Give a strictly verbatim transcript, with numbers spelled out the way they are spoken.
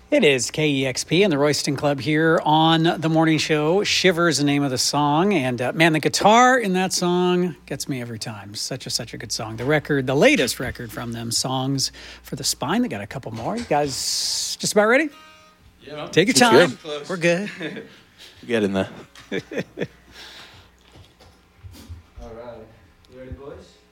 It is K E X P and the Royston Club here on the morning show. Shiver is the name of the song. And uh, man, the guitar in that song gets me every time. Such a, such a good song. The record, the latest record from them, Songs for the Spine. They got a couple more. You guys just about ready? Yeah, man. Take your Seems time. good. We're good. Get in there. All right. You ready, boys?